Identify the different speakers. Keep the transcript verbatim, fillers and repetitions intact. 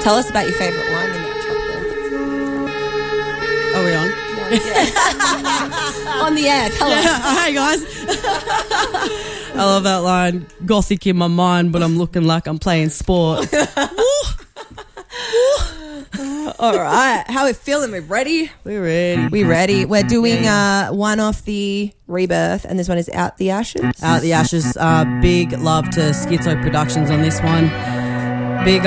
Speaker 1: Tell us about your favourite wine in that chocolate.
Speaker 2: Are we on?
Speaker 1: On the air, tell
Speaker 2: Yeah.
Speaker 1: us.
Speaker 2: Hey, guys. I love that line. Gothic in my mind, but I'm looking like I'm playing sport.
Speaker 1: All right. How are we feeling? We ready?
Speaker 2: We're ready.
Speaker 1: We ready? We're doing uh, one off the Rebirth, and this one is Out the Ashes.
Speaker 2: Out the Ashes. Uh, big love to Schizo Productions on this one.